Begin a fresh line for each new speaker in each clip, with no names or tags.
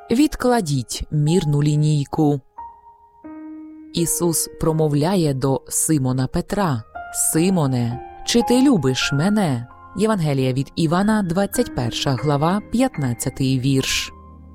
Відкладіть мірну лінійку. Ісус промовляє до Симона Петра: «Симоне, чи ти любиш мене?» Євангелія від Івана, 21 глава, 15 вірш.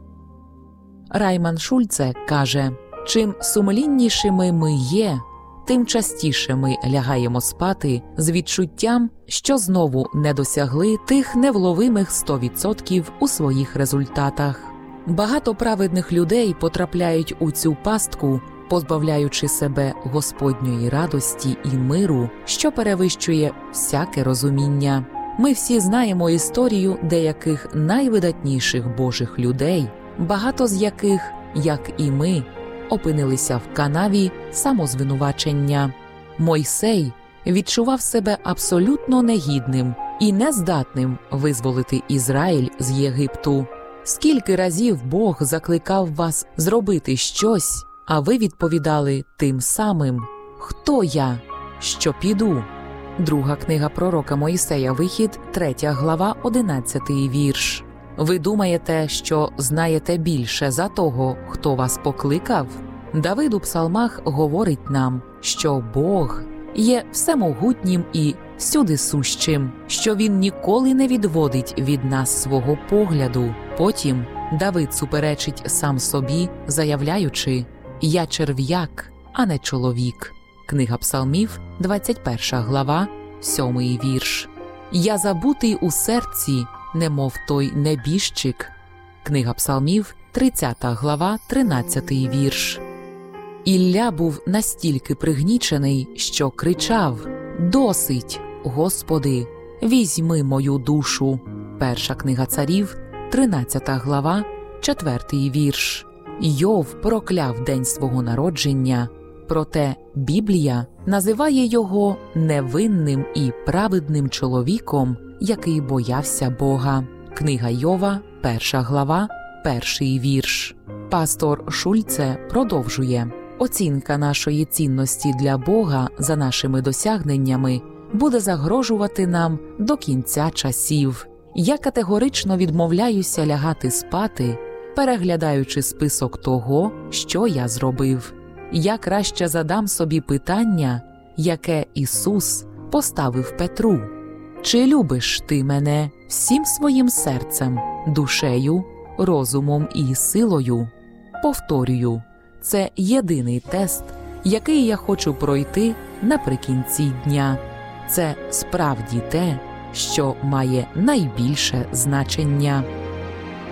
Райман Шульце каже: «Чим сумліннішими ми є, тим частіше ми лягаємо спати з відчуттям, що знову не досягли тих невловимих 100% у своїх результатах». Багато праведних людей потрапляють у цю пастку, позбавляючи себе Господньої радості і миру, що перевищує всяке розуміння. Ми всі знаємо історію деяких найвидатніших Божих людей, багато з яких, як і ми, опинилися в канаві самозвинувачення. Мойсей відчував себе абсолютно негідним і нездатним визволити Ізраїль з Єгипту. Скільки разів Бог закликав вас зробити щось, а ви відповідали тим самим: «Хто я, що піду?» Друга книга пророка Мойсея, Вихід, 3 глава, 11 вірш. Ви думаєте, що знаєте більше за того, хто вас покликав? Давид у псалмах говорить нам, що Бог є всемогутнім і всюдисущим, що Він ніколи не відводить від нас свого погляду. Потім Давид суперечить сам собі, заявляючи: «Я черв'як, а не чоловік». Книга псалмів, 21 глава, 7 вірш. «Я забутий у серці, немов той небіжчик». Книга псалмів, 30 глава, 13 вірш. Ілля був настільки пригнічений, що кричав: «Досить, Господи, візьми мою душу». Перша книга царів, 13 глава, 4 вірш. Йов прокляв день свого народження, проте Біблія називає його невинним і праведним чоловіком, який боявся Бога. Книга Йова, 1 глава, 1 вірш. Пастор Шульце продовжує: «Оцінка нашої цінності для Бога за нашими досягненнями буде загрожувати нам до кінця часів. Я категорично відмовляюся лягати спати, переглядаючи список того, що я зробив. Я краще задам собі питання, яке Ісус поставив Петру: «Чи любиш ти мене всім своїм серцем, душею, розумом і силою?» Повторюю, це єдиний тест, який я хочу пройти наприкінці дня. Це справді те, що має найбільше значення.